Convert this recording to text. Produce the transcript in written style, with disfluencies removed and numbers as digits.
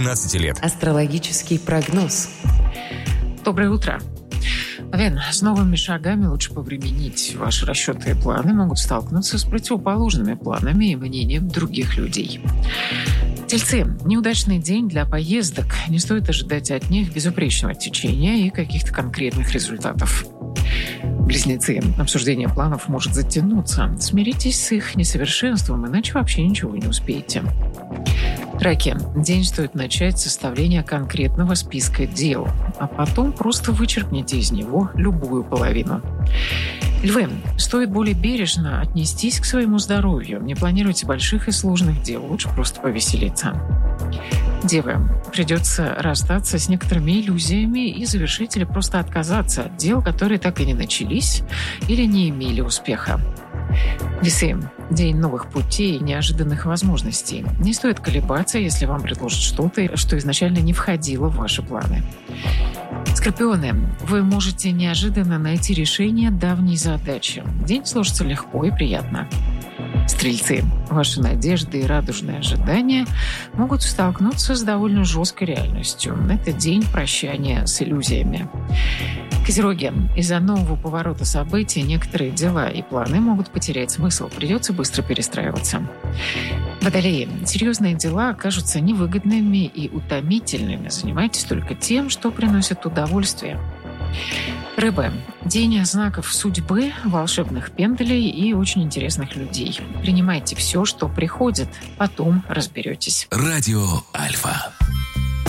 15 лет. Астрологический прогноз. Доброе утро. Овен, с новыми шагами лучше повременить. Ваши расчеты и планы могут столкнуться с противоположными планами и мнением других людей. Тельцы, неудачный день для поездок. Не стоит ожидать от них безупречного течения и каких-то конкретных результатов. Близнецы, обсуждение планов может затянуться. Смиритесь с их несовершенством, иначе вообще ничего не успеете. Раки, день стоит начать с составления конкретного списка дел, а потом просто вычеркните из него любую половину. Львы, стоит более бережно отнестись к своему здоровью. Не планируйте больших и сложных дел, лучше просто повеселиться. Девы, придется расстаться с некоторыми иллюзиями и завершить или просто отказаться от дел, которые так и не начались или не имели успеха. Весы, день новых путей и неожиданных возможностей. Не стоит колебаться, если вам предложат что-то, что изначально не входило в ваши планы. Скорпионы, вы можете неожиданно найти решение давней задачи. День сложится легко и приятно. Стрельцы, ваши надежды и радужные ожидания могут столкнуться с довольно жесткой реальностью. Это день прощания с иллюзиями. Козероги, из-за нового поворота событий некоторые дела и планы могут потерять смысл. Придется быстро перестраиваться. Водолеи, серьезные дела окажутся невыгодными и утомительными. Занимайтесь только тем, что приносит удовольствие. Рыбы, день знаков судьбы, волшебных пенделей и очень интересных людей. Принимайте все, что приходит, потом разберетесь. Радио Альфа.